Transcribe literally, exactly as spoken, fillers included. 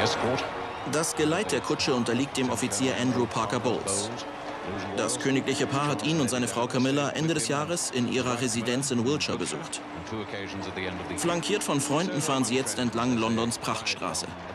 Das Geleit der Kutsche unterliegt dem Offizier Andrew Parker Bowles. Das königliche Paar hat ihn und seine Frau Camilla Ende des Jahres in ihrer Residenz in Wiltshire besucht. Flankiert von Freunden fahren sie jetzt entlang Londons Prachtstraße.